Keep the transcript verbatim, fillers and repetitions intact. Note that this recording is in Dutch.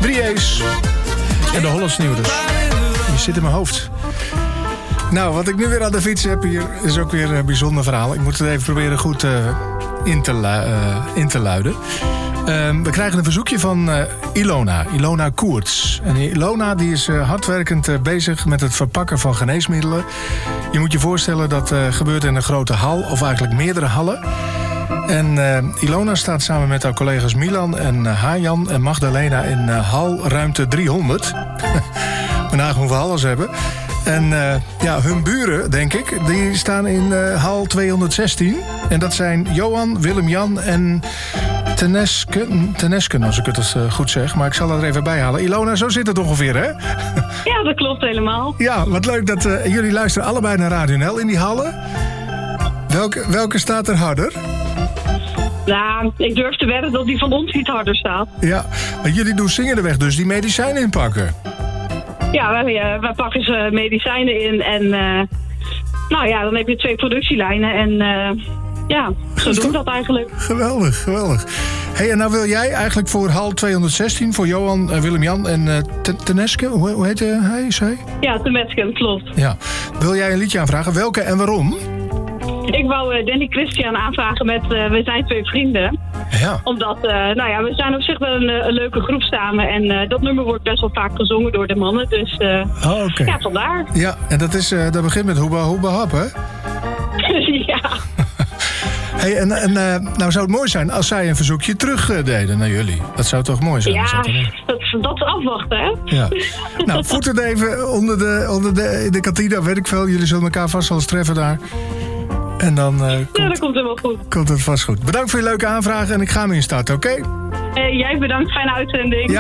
drie A's en de Hollands Nieuw dus. Die zit in mijn hoofd. Nou, wat ik nu weer aan de fiets heb hier is ook weer een bijzonder verhaal. Ik moet het even proberen goed uh, in, te lu- uh, in te luiden. Uh, we krijgen een verzoekje van uh, Ilona, Ilona Koerts. En Ilona die is uh, hardwerkend uh, bezig met het verpakken van geneesmiddelen. Je moet je voorstellen dat uh, gebeurt in een grote hal, of eigenlijk meerdere hallen. En uh, Ilona staat samen met haar collega's Milan en uh, Hajan en Magdalena in uh, hal ruimte driehonderd. We nagaan hoeveel hallen ze hebben. En uh, ja, hun buren, denk ik, die staan in uh, hal tweehonderdzestien. En dat zijn Johan, Willem-Jan en Tenesken, Tenesken, als ik het eens, uh, goed zeg. Maar ik zal dat er even bij halen. Ilona, zo zit het ongeveer, hè? Ja, dat klopt helemaal. Ja, wat leuk dat uh, jullie luisteren allebei naar Radio N L in die hallen. Welke, welke staat er harder? Nou, ik durf te wedden dat die van ons iets harder staat. Ja, maar jullie doen Singerderweg dus die medicijnen inpakken. Ja, wij, uh, wij pakken ze medicijnen in en uh, nou ja, dan heb je twee productielijnen en uh, ja, zo doen we dat eigenlijk. Geweldig, geweldig. Hey, en nou wil jij eigenlijk voor hal tweehonderdzestien, voor Johan, uh, Willem-Jan en uh, Teneske, hoe, hoe heet uh, hij, zij? Ja, Teneske, klopt. Ja. Wil jij een liedje aanvragen? Welke en waarom? Ik wou uh, Danny Christian aanvragen met uh, We zijn twee vrienden. Ja. Omdat, uh, nou ja, we zijn op zich wel een, een leuke groep samen. En uh, dat nummer wordt best wel vaak gezongen door de mannen. Dus uh, oh, okay. ja, vandaar. Ja, en dat, is, uh, dat begint met Hoeba Hoeba Hap, hè? Ja. Hey, en en uh, nou zou het mooi zijn als zij een verzoekje terug uh, deden naar jullie. Dat zou toch mooi zijn? Ja, dat, dat, dat is afwachten, hè? Ja. Nou, voet het even onder de, onder de, de kantine, weet ik veel. Jullie zullen elkaar vast wel eens treffen daar. En dan uh, komt, ja, dat komt helemaal goed. Komt het vast goed. Bedankt voor je leuke aanvraag en ik ga hem instarten, oké? Okay? Uh, jij bedankt, fijne uitzending. Ja.